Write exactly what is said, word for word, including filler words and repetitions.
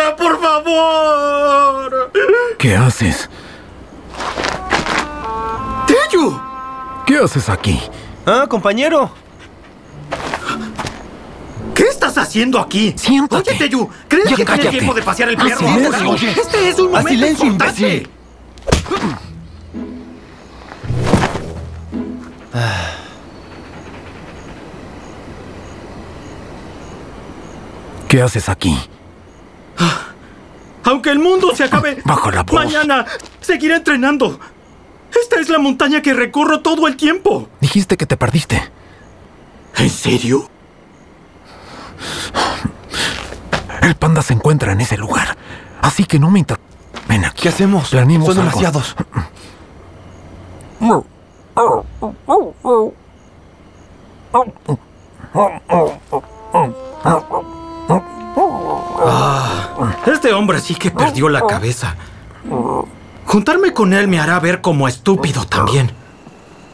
¡Panda, por favor! ¿Qué haces? ¡Teyu! ¿Qué haces aquí? Ah, compañero. ¿Qué estás haciendo aquí? Siéntate. Oye, Teyu, ¿crees Ya que cállate. tienes tiempo de pasear el Haz perro? silencio. Oye, este es un Haz momento silencio, importante. imbécil. ¿Qué haces aquí? Aunque el mundo se acabe, Baja la voz. mañana seguiré entrenando. Esta es la montaña que recorro todo el tiempo. Dijiste que te perdiste. ¿En serio? El panda se encuentra en ese lugar. Así que no me inter... Ven aquí. ¿Qué hacemos? Planeemos Son algo. demasiados. Este hombre sí que perdió la cabeza. Juntarme con él me hará ver como estúpido también.